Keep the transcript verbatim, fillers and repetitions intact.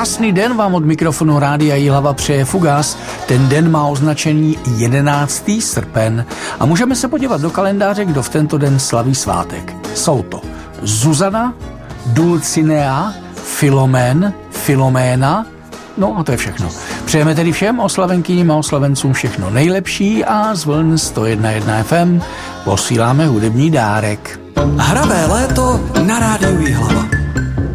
Krásný den vám od mikrofonu Rádia Jihlava přeje Fugas. Ten den má označení jedenáctého srpen a můžeme se podívat do kalendáře, kdo v tento den slaví svátek. Jsou to Zuzana, Dulcinea, Filomen, Filoména, no a to je všechno. Přejeme tedy všem oslavenkyním a oslavencům všechno nejlepší a z vln sto jedna celá jedna ef em posíláme hudební dárek. Hravé léto na Rádiu Jihlava.